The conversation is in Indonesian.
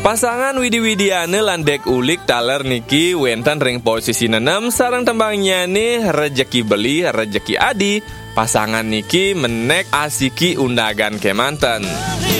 Pasangan Widi Widiane lan Dek Ulik taler niki wenten ring posisi 6 sareng tembangnya nih rejeki beli rejeki adi. Pasangan niki menek asiki undagan kemanten.